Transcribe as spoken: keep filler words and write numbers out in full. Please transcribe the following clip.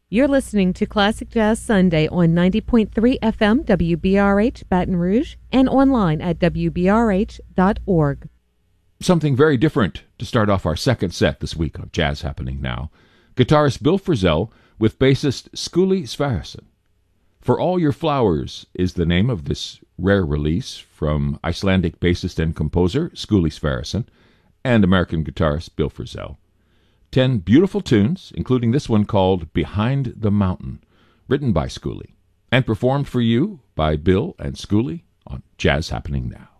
You're listening to Classic Jazz Sunday on ninety point three F M W B R H Baton Rouge and online at W B R H dot org. Something very different to start off our second set this week on Jazz Happening Now. Guitarist Bill Frisell with bassist Skuli Sverrisson. For All Your Flowers is the name of this rare release from Icelandic bassist and composer Skuli Sverrisson and American guitarist Bill Frisell. Ten beautiful tunes, including this one called Behind the Mountain, written by Skuli, and performed for you by Bill and Skuli on Jazz Happening Now.